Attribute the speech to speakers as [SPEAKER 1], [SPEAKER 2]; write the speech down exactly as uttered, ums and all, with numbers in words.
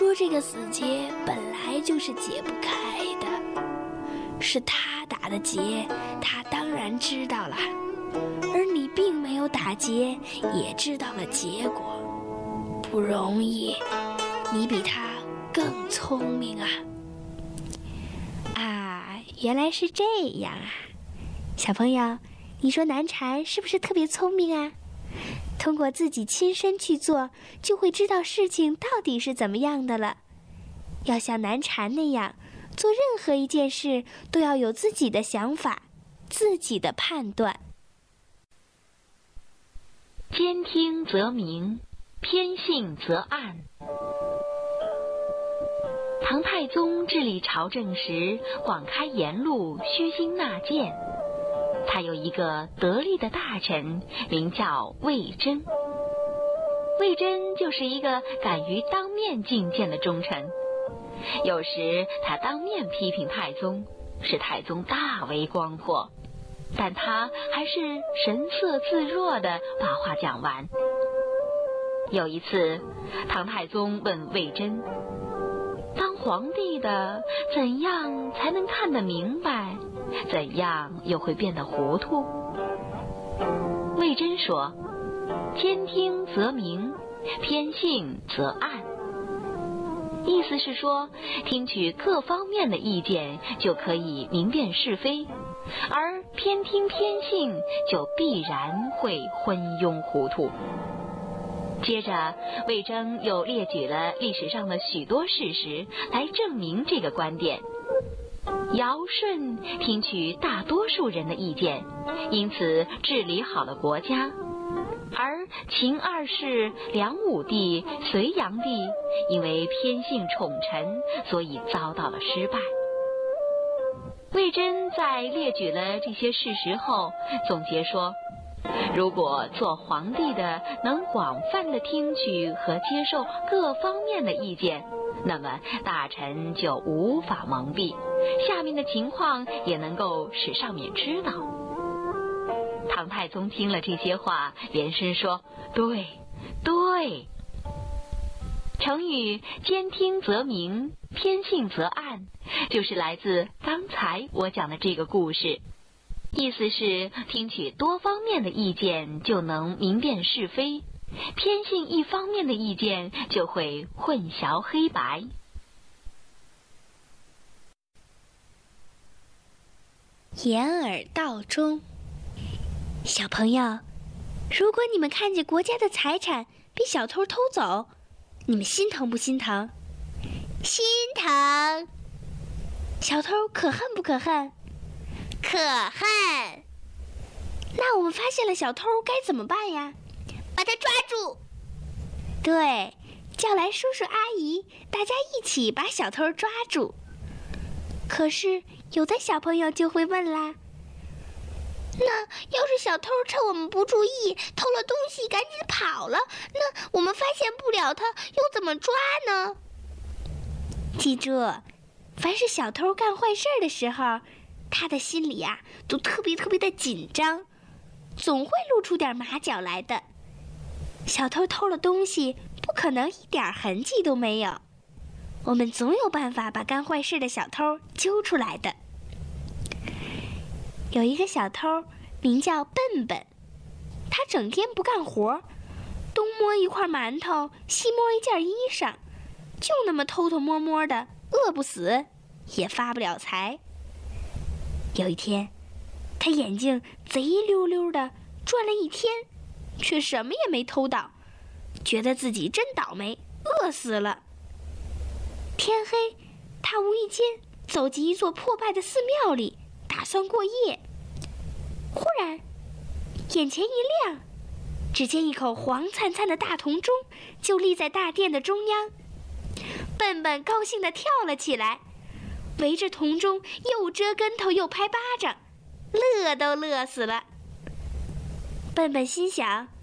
[SPEAKER 1] 说这个死结本来就是解不开的，是他打的结，他当然知道了，而你并没有打结，也知道了结果。不容易，你比他更聪明啊！啊，原来是这样啊！小朋友，你说南禅是不是特别聪明啊？通过自己亲身去做，就会知道事情到底是怎么样的了。要像南禅那样，做任何一件事都要有自己的想法，自己的判断。
[SPEAKER 2] 兼听则明，偏信则暗。唐太宗治理朝政时，广开言路，虚心纳谏。他有一个得力的大臣，名叫魏征。魏征就是一个敢于当面进谏的忠臣。有时他当面批评太宗，使太宗大为光火，但他还是神色自若地把话讲完。有一次，唐太宗问魏征，当皇帝的怎样才能看得明白，怎样又会变得糊涂？魏征说，兼听则明，偏信则暗。意思是说，听取各方面的意见就可以明辨是非，而偏听偏信就必然会昏庸糊涂。接着，魏征又列举了历史上的许多事实来证明这个观点。尧舜听取大多数人的意见，因此治理好了国家。而秦二世、梁武帝、隋炀帝因为偏信宠臣，所以遭到了失败。魏征在列举了这些事实后，总结说，如果做皇帝的能广泛地听取和接受各方面的意见，那么大臣就无法蒙蔽，下面的情况也能够使上面知道。唐太宗听了这些话，连声说，对，对。成语兼听则明，偏信则暗，就是来自刚才我讲的这个故事。意思是听取多方面的意见就能明辨是非，偏信一方面的意见就会混淆黑白。
[SPEAKER 1] 掩耳盗钟。小朋友，如果你们看见国家的财产被小偷偷走，你们心疼不心疼？
[SPEAKER 3] 心疼。
[SPEAKER 1] 小偷可恨不可恨？
[SPEAKER 3] 可恨。
[SPEAKER 1] 那我们发现了小偷该怎么办呀？
[SPEAKER 3] 把他抓住。
[SPEAKER 1] 对，叫来叔叔阿姨，大家一起把小偷抓住。可是有的小朋友就会问啦，
[SPEAKER 3] 那要是小偷趁我们不注意偷了东西赶紧跑了，那我们发现不了他，又怎么抓呢？
[SPEAKER 1] 记住，凡是小偷干坏事的时候，他的心里啊都特别特别的紧张，总会露出点马脚来的。小偷偷了东西，不可能一点痕迹都没有，我们总有办法把干坏事的小偷揪出来的。有一个小偷名叫笨笨，他整天不干活，东摸一块馒头，西摸一件衣裳，就那么偷偷摸摸的，饿不死也发不了财。有一天，他眼睛贼溜溜的转了一天，却什么也没偷到，觉得自己真倒霉，饿死了。天黑，他无意间走进一座破败的寺庙里，打算过夜。忽然眼前一亮，只见一口黄灿灿的大铜钟就立在大殿的中央。笨笨高兴地跳了起来，围着铜钟又折跟头又拍巴掌，乐都乐死了。笨笨心想，